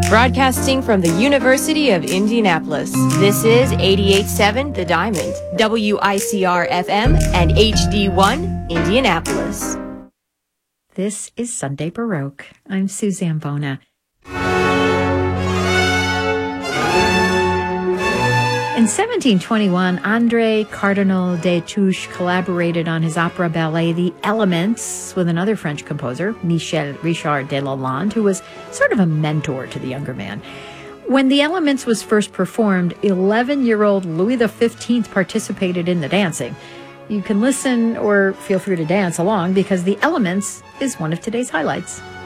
Broadcasting from the University of Indianapolis, this is 88.7 The Diamond, WICR-FM, and HD1 Indianapolis. This is Sunday Baroque. I'm Suzanne Bona. In 1721, André Cardinal de Touche collaborated on his opera ballet The Elements with another French composer, Michel Richard de Lalande, who was sort of a mentor to the younger man. When The Elements was first performed, 11-year-old Louis XV participated in the dancing. You can listen or feel free to dance along because The Elements is one of today's highlights.